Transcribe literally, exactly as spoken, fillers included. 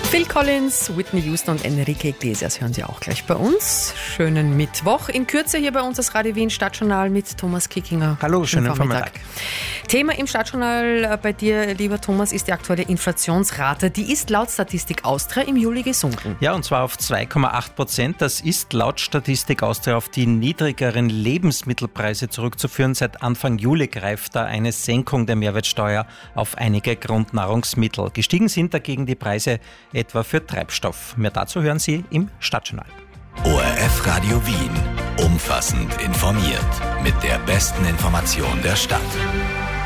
Phil Collins, Whitney Houston und Enrique Iglesias hören Sie auch gleich bei uns. Schönen Mittwoch. In Kürze hier bei uns das Radio Wien Stadtjournal mit Thomas Kickinger. Hallo, schönen Vormittag. Thema im Stadtjournal bei dir, lieber Thomas, ist die aktuelle Inflationsrate. Die ist laut Statistik Austria im Juli gesunken. Ja, und zwar auf zwei Komma acht Prozent. Das ist laut Statistik Austria auf die niedrigeren Lebensmittelpreise zurückzuführen. Seit Anfang Juli greift da eine Senkung der Mehrwertsteuer auf einige Grundnahrungsmittel. Gestiegen sind dagegen die Preise etwa für Treibstoff. Mehr dazu hören Sie im Stadtjournal. O R F Radio Wien. Umfassend informiert. Mit der besten Information der Stadt.